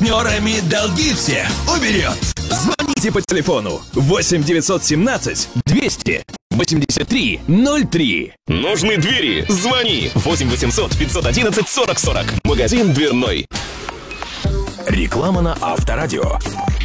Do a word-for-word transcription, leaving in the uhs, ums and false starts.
партнерами долги все уберет. Звоните по телефону восемь девятьсот семнадцать двести восемьдесят три ноль три. Нужны двери? Звони восемь восемьсот пятьсот одиннадцать сорок сорок. Магазин дверной. Реклама на Авторадио.